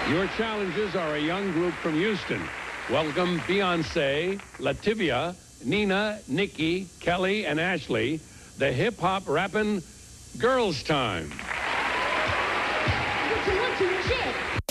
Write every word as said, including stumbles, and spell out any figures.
Your challengers are a young group from Houston. Welcome Beyonce, Lativia, Nina, Nikki, Kelly, and Ashley, the hip-hop rapping Girls Time. What you want to, shit.